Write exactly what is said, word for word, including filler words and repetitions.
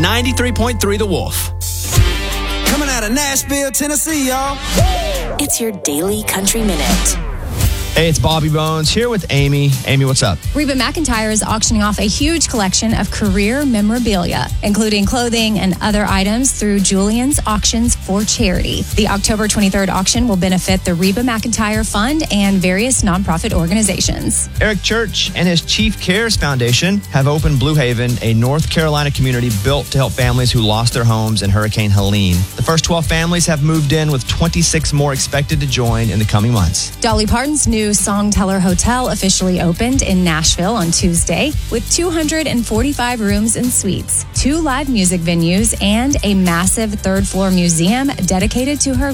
ninety-three point three The Wolf. Coming out of Nashville, Tennessee, y'all. It's your Daily Country Minute. Hey, it's Bobby Bones here with Amy. Amy, what's up? Reba McEntire is auctioning off a huge collection of career memorabilia, including clothing and other items through Julian's Auctions for Charity. The October twenty-third auction will benefit the Reba McEntire Fund and various nonprofit organizations. Eric Church and his Chief Cares Foundation have opened Blue Haven, a North Carolina community built to help families who lost their homes in Hurricane Helene. The first twelve families have moved in, with twenty-six more expected to join in the coming months. Dolly Parton's new Songteller Hotel officially opened in Nashville on Tuesday with two hundred forty-five rooms and suites, two live music venues, and a massive third-floor museum dedicated to her